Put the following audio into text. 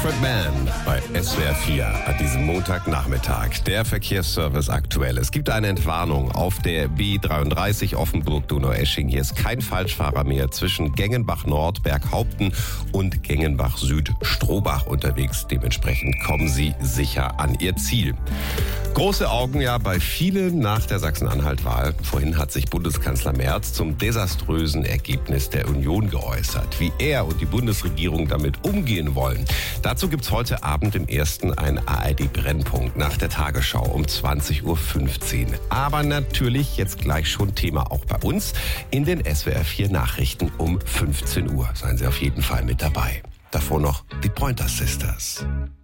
Manfred Mann bei SWR 4 an diesem Montagnachmittag. Der Verkehrsservice aktuell. Es gibt eine Entwarnung auf der B33 Offenburg-Donaueschingen. Hier ist kein Falschfahrer mehr zwischen Gengenbach-Nord, Berghaupten und Gengenbach-Süd-Strohbach unterwegs. Dementsprechend kommen Sie sicher an Ihr Ziel. Große Augen ja bei vielen nach der Sachsen-Anhalt-Wahl. Vorhin hat sich Bundeskanzler Merz zum desaströsen Ergebnis der Union geäußert. Wie er und die Bundesregierung damit umgehen wollen. Dazu gibt's heute Abend im Ersten einen ARD-Brennpunkt nach der Tagesschau um 20.15 Uhr. Aber natürlich jetzt gleich schon Thema auch bei uns in den SWR 4 Nachrichten um 15 Uhr. Seien Sie auf jeden Fall mit dabei. Davor noch die Pointer Sisters.